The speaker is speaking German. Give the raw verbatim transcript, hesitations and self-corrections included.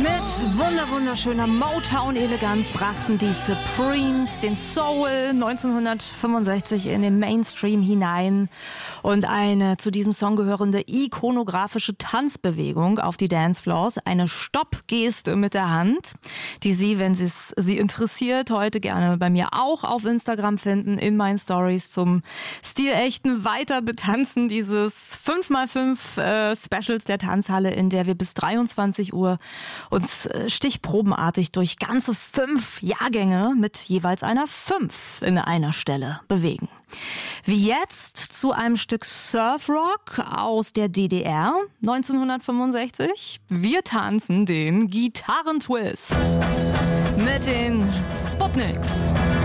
Mit wunder wunderschöner Motown-Eleganz brachten die Supremes den Soul neunzehnhundertfünfundsechzig in den Mainstream hinein und eine zu diesem Song gehörende ikonografische Tanzbewegung auf die Dancefloors, eine Stoppgeste mit der Hand, die Sie, wenn es Sie interessiert, heute gerne bei mir auch auf Instagram finden, in meinen Stories zum stilechten Weiterbetanzen dieses fünf mal fünf äh, Specials der Tanzhalle, in der wir bis dreiundzwanzig Uhr uns stichprobenartig durch ganze fünf Jahrgänge mit jeweils einer fünf in einer Stelle bewegen. Wie jetzt zu einem Stück Surfrock aus der D D R neunzehnhundertfünfundsechzig. Wir tanzen den Gitarrentwist mit den Sputniks.